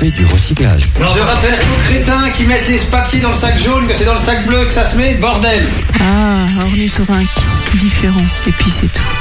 fait du recyclage. Je rappelle aux crétins qui mettent les papiers dans le sac jaune que c'est dans le sac bleu que ça se met, bordel. Ah, ornithorynque, différent, et puis c'est tout.